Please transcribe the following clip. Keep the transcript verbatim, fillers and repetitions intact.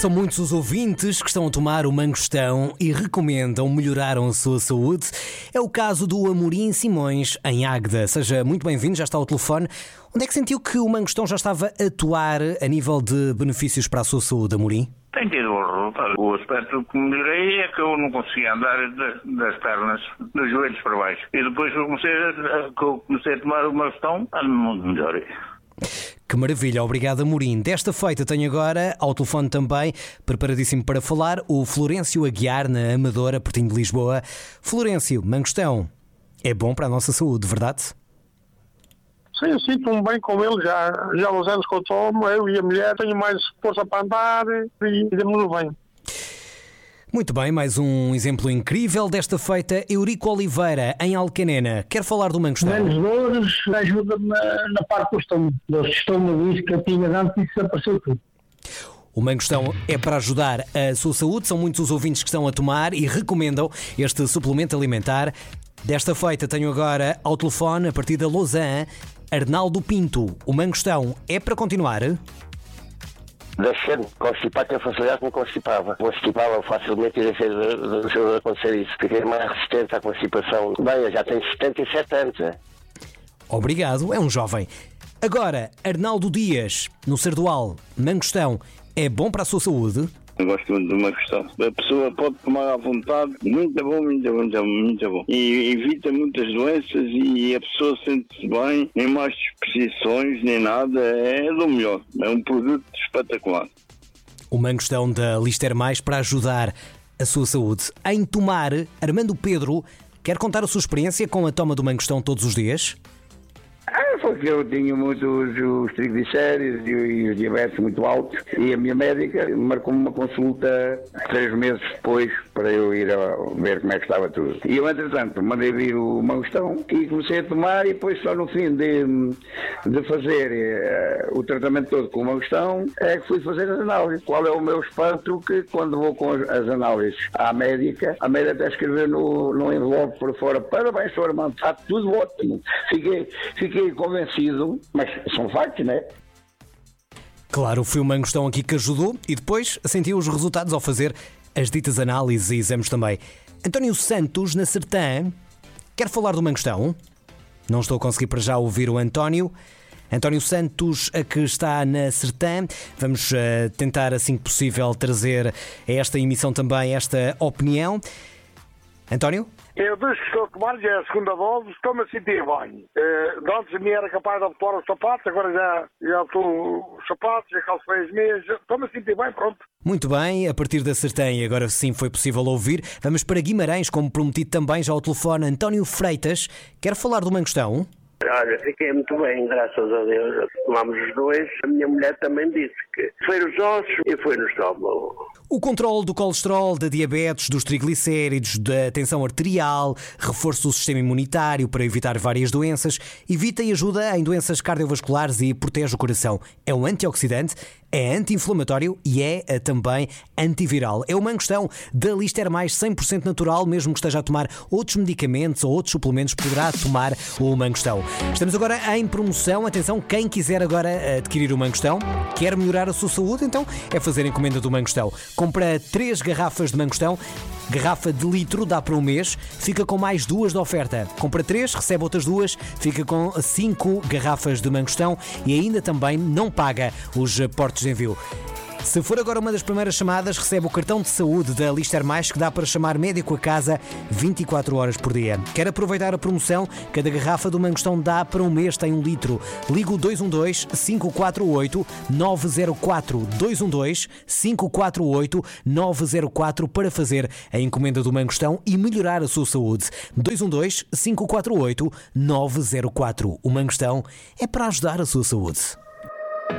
São muitos os ouvintes que estão a tomar o Mangostão e recomendam melhoraram a sua saúde. É o caso do Amorim Simões, em Águeda. Seja muito bem-vindo, já está ao telefone. Onde é que sentiu que o Mangostão já estava a atuar a nível de benefícios para a sua saúde, Amorim? Tem tido o resultado. O aspecto que melhorei é que eu não conseguia andar das, das pernas, dos joelhos para baixo. E depois que eu comecei a, que eu comecei a tomar o Mangostão, ando muito melhor. Que maravilha, obrigado, Amorim. Desta feita tenho agora, ao telefone também, preparadíssimo para falar, o Florencio Aguiar, na Amadora, pertinho de Lisboa. Florencio, Mangostão é bom para a nossa saúde, verdade? Sim, eu sinto-me bem com ele já. Já há uns anos que eu tomo, eu e a mulher, tenho mais força para andar e demos-nos bem. Muito bem, mais um exemplo incrível desta feita. Eurico Oliveira, em Alcanena. Quer falar do Mangostão? Menos dores, ajuda-me na, na parte do estômago. Dores de estômago, isso que eu tinha antes, isso desapareceu tudo. O Mangostão é para ajudar a sua saúde. São muitos os ouvintes que estão a tomar e recomendam este suplemento alimentar. Desta feita tenho agora ao telefone, a partir da Lausanne, Arnaldo Pinto. O Mangostão é para continuar? Deixando de constipar, tenho facilidade que me constipava. Constipava facilmente e deixei de, de, de acontecer isso. Fiquei mais resistente à constipação. Bem, eu já tenho setenta e sete anos. É? Obrigado, é um jovem. Agora, Arnaldo Dias, no Sardual, Mangostão é bom para a sua saúde? Eu gosto muito de uma questão. A pessoa pode tomar à vontade, muito bom, muito bom, muito bom, muito bom. E evita muitas doenças e a pessoa sente-se bem, nem mais disposições, nem nada, é do melhor. É um produto espetacular. O Mangostão da Lister Mais para ajudar a sua saúde. Em tomar, Armando Pedro, quer contar a sua experiência com a toma do Mangostão todos os dias? Ah, foi que eu tinha muitos os triglicéridos e, e os diabetes muito altos e a minha médica marcou-me uma consulta três meses depois para eu ir a ver como é que estava tudo. E eu, entretanto, mandei vir o Mangostão e comecei a tomar e depois só no fim de, de fazer uh, o tratamento todo com o Mangostão é que fui fazer as análises. Qual é o meu espanto que quando vou com as, as análises à médica, a médica até escreveu no, no envelope por fora: parabéns, senhor Armando, está tudo ótimo. Fiquei, fiquei convencido, mas são factos, não é? Claro, foi o Mangostão aqui que ajudou e depois sentiu os resultados ao fazer as ditas análises e exames também. António Santos, na Sertã, quer falar do Mangostão? Não estou a conseguir para já ouvir o António. António Santos, a que está na Sertã. Vamos uh, tentar, assim que possível, trazer a esta emissão também esta opinião. António? Eu desde que estou a tomar, já é a segunda dose, estou-me a sentir bem. Uh, antes me era capaz de abotoar os sapatos, agora já, já estou os sapatos, já calcei as meias, estou-me a sentir bem, pronto. Muito bem, a partir da Sertã, e agora sim foi possível ouvir, vamos para Guimarães, como prometido também já ao telefone, António Freitas. Quer falar do Mangostão? Olha, fiquei muito bem, graças a Deus. Tomámos os dois. A minha mulher também disse que foi nos ossos e foi no estômago. O controle do colesterol, da diabetes, dos triglicéridos, da tensão arterial, reforço do sistema imunitário para evitar várias doenças, evita e ajuda em doenças cardiovasculares e protege o coração. É um antioxidante, é anti-inflamatório e é também antiviral. É o Mangostão da Lister Mais cem por cento natural, mesmo que esteja a tomar outros medicamentos ou outros suplementos, poderá tomar o Mangostão. Estamos agora em promoção. Atenção, quem quiser agora adquirir o Mangostão, quer melhorar a sua saúde, então é fazer encomenda do Mangostão. Compra três garrafas de Mangostão, garrafa de litro, dá para um mês, fica com mais duas de oferta. Compra três, recebe outras duas, fica com cinco garrafas de Mangostão e ainda também não paga os portos de envio. Se for agora uma das primeiras chamadas, recebe o cartão de saúde da Lister Mais, que dá para chamar médico a casa vinte e quatro horas por dia. Quer aproveitar a promoção? Cada garrafa do Mangostão dá para um mês, tem um litro. Liga o dois um dois, cinco quatro oito, nove zero quatro, dois um dois, cinco quatro oito, nove zero quatro para fazer a encomenda do Mangostão e melhorar a sua saúde. dois um dois, cinco quatro oito, nove zero quatro. O Mangostão é para ajudar a sua saúde.